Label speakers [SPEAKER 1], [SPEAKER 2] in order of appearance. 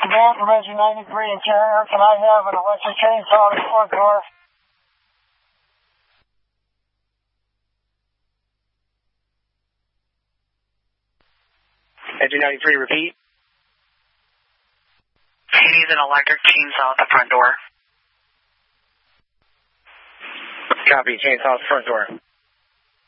[SPEAKER 1] Command from Engine 93 Interior. Can I have an electric chainsaw on the front door?
[SPEAKER 2] Engine 93, repeat.
[SPEAKER 3] He needs an electric chainsaw at the front door.
[SPEAKER 2] Copy, chainsaw at the front door.